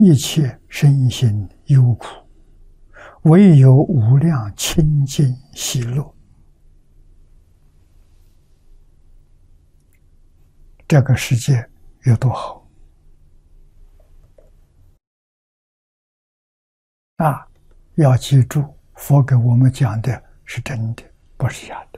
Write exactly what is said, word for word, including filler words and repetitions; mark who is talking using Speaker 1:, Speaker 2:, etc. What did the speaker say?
Speaker 1: 一切身心忧苦，唯有无量清净喜乐。这个世界有多好啊！要记住，佛给我们讲的是真的，不是假的。